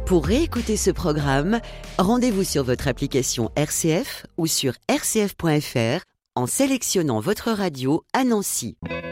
Pour réécouter ce programme, rendez-vous sur votre application RCF ou sur rcf.fr en sélectionnant votre radio à Nancy.